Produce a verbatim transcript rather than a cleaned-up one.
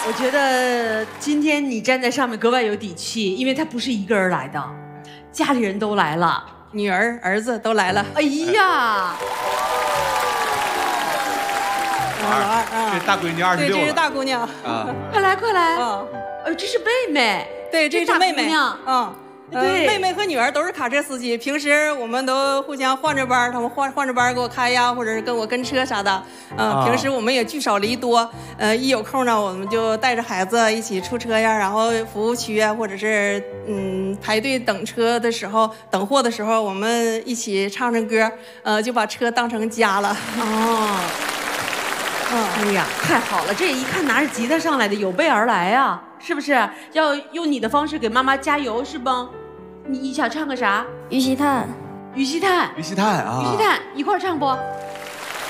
我觉得今天你站在上面格外有底气，因为他不是一个人来的，家里人都来了， 女儿、儿子都来了。 哎呀！ 老二啊， 这大闺女二十六了。 对，这是大姑娘啊！ 快来快来！ 啊， 呃，这是妹妹。 对，这是妹妹。 啊， 对，妹妹和女儿都是卡车司机，平时我们都互相换着班，他们换换着班给我开呀，或者是跟我跟车啥的。嗯，平时我们也聚少离多。呃，一有空呢，我们就带着孩子一起出车呀，然后服务区啊，或者是嗯排队等车的时候、等货的时候，我们一起唱唱歌，呃，就把车当成家了。 哦。嗯，哎呀，太好了！这一看拿着吉他上来的，有备而来啊，是不是？要用你的方式给妈妈加油，是不？你你想唱个啥？ 玉溪炭， 玉溪炭， 玉溪炭啊， 玉溪炭，一块儿唱不？